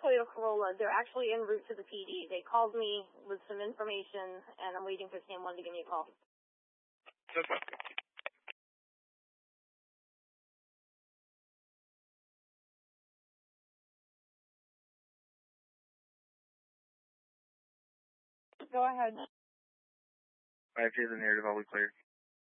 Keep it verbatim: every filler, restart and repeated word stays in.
Toyota Corolla. They're actually en route to the P D. They called me with some information, and I'm waiting for Sam one to give me a call. Okay. Go ahead. five J's in narrative, all we clear.